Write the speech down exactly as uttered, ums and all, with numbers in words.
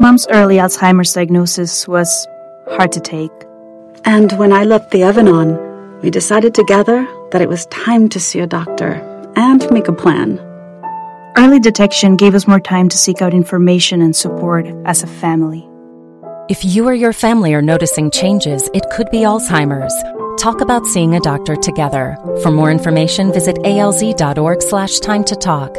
Mom's early Alzheimer's diagnosis was hard to take. And when I left the oven on, we decided together that it was time to see a doctor and make a plan. Early detection gave us more time to seek out information and support as a family. If you or your family are noticing changes, it could be Alzheimer's. Talk about seeing a doctor together. For more information, visit A L Z dot org slash time to talk.